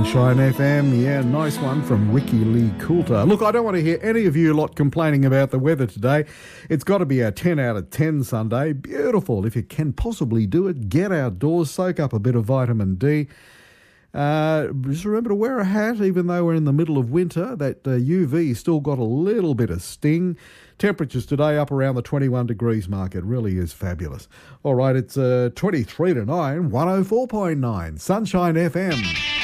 Sunshine FM. Yeah, nice one from Ricky Lee Coulter. Look, I don't want to hear any of you lot complaining about the weather today. It's got to be a 10 out of 10 Sunday. Beautiful. If you can possibly do it, get outdoors, soak up a bit of vitamin D. Just remember to wear a hat even though we're in the middle of winter. That UV still got a little bit of sting. Temperatures today up around the 21 degrees mark. It really is fabulous. All right, it's 23 to 9, 104.9 Sunshine FM.